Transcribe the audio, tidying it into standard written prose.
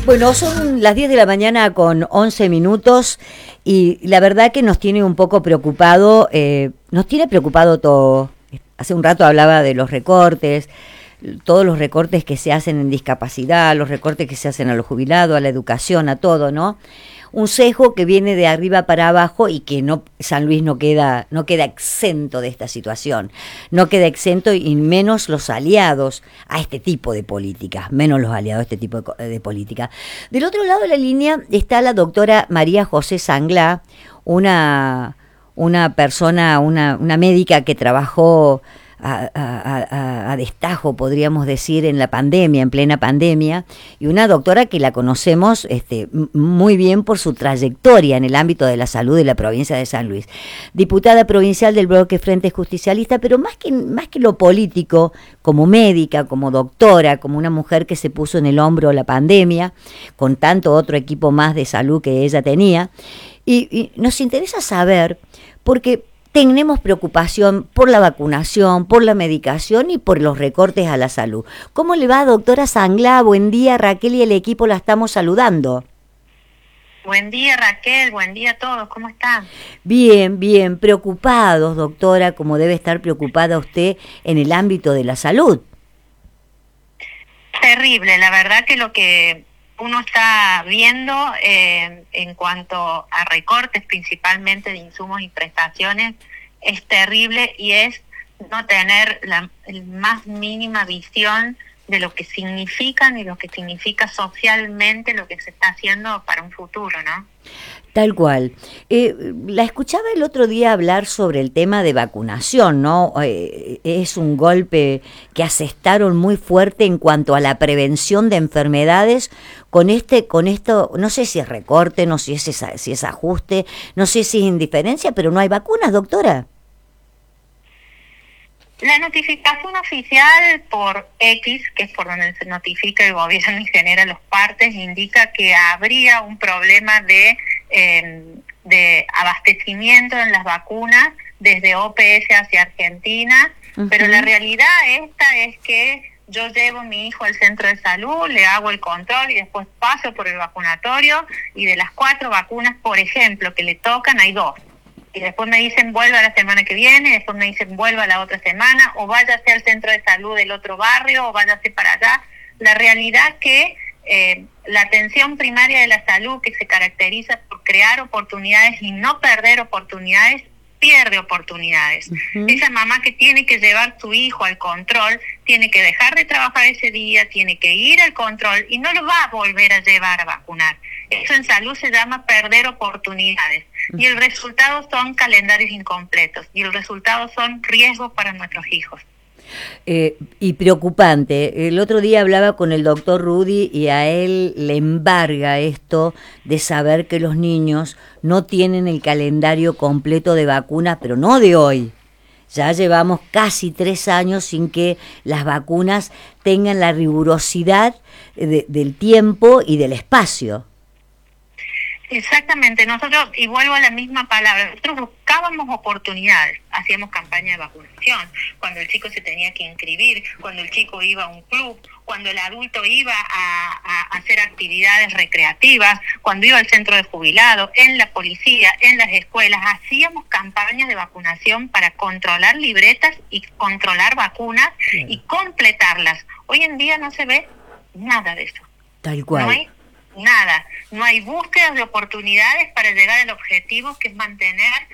Bueno, son las 10 de la mañana con 11 minutos y la verdad que nos tiene un poco preocupado, nos tiene preocupado todo. Hace un rato hablaba de los recortes, todos los recortes que se hacen en discapacidad, los recortes que se hacen a los jubilados, a la educación, a todo, ¿no? Un sesgo que viene de arriba para abajo y que no, San Luis no queda exento de esta situación, no queda exento y menos los aliados a este tipo de políticas, menos los aliados a este tipo de política. Del otro lado de la línea está la doctora María José Sanglá, una persona, una médica que trabajó a destajo, podríamos decir, en la pandemia, en plena pandemia, y una doctora que la conocemos muy bien por su trayectoria en el ámbito de la salud de la provincia de San Luis. Diputada provincial del bloque Frente Justicialista, pero más que lo político, como médica, como doctora, como una mujer que se puso en el hombro la pandemia, con tanto otro equipo más de salud que ella tenía, y nos interesa saber, porque tenemos preocupación por la vacunación, por la medicación y por los recortes a la salud. ¿Cómo le va, doctora Sanglá? Buen día, Raquel y el equipo la estamos saludando. Buen día, Raquel, buen día a todos, ¿cómo están? Bien, bien, preocupados, doctora, como debe estar preocupada usted en el ámbito de la salud. Terrible, la verdad que lo que uno está viendo en cuanto a recortes principalmente de insumos y prestaciones es terrible y es no tener la más mínima visión de lo que significan y lo que significa socialmente lo que se está haciendo para un futuro, ¿no? Tal cual. La escuchaba el otro día hablar sobre el tema de vacunación, ¿no? Es un golpe que asestaron muy fuerte en cuanto a la prevención de enfermedades con esto, no sé si es recorte, no sé si es ajuste, no sé si es indiferencia, pero no hay vacunas, doctora. La notificación oficial por X, que es por donde se notifica el gobierno y genera los partes, indica que habría un problema de abastecimiento en las vacunas desde OPS hacia Argentina, pero la realidad esta es que yo llevo a mi hijo al centro de salud, le hago el control y después paso por el vacunatorio y de las 4 vacunas, por ejemplo, que le tocan, hay 2. Y después me dicen vuelva la semana que viene, después me dicen vuelva la otra semana, o váyase al centro de salud del otro barrio, o váyase para allá. La realidad que la atención primaria de la salud, que se caracteriza por crear oportunidades y no perder oportunidades, pierde oportunidades. Esa mamá que tiene que llevar su hijo al control, tiene que dejar de trabajar ese día, tiene que ir al control y no lo va a volver a llevar a vacunar. Eso en salud se llama perder oportunidades. Y el resultado son calendarios incompletos. Y el resultado son riesgos para nuestros hijos. Y preocupante. El otro día hablaba con el doctor Rudy y a él le embarga esto de saber que los niños no tienen el calendario completo de vacunas, pero no de hoy. Ya llevamos casi 3 años sin que las vacunas tengan la rigurosidad del tiempo y del espacio. Exactamente, nosotros, y vuelvo a la misma palabra, nosotros buscábamos oportunidades, hacíamos campaña de vacunación, cuando el chico se tenía que inscribir, cuando el chico iba a un club, cuando el adulto iba a hacer actividades recreativas, cuando iba al centro de jubilados, en la policía, en las escuelas, hacíamos campañas de vacunación para controlar libretas y controlar vacunas y completarlas. Hoy en día no se ve nada de eso. Tal cual. No hay nada, no hay búsquedas de oportunidades para llegar al objetivo que es mantener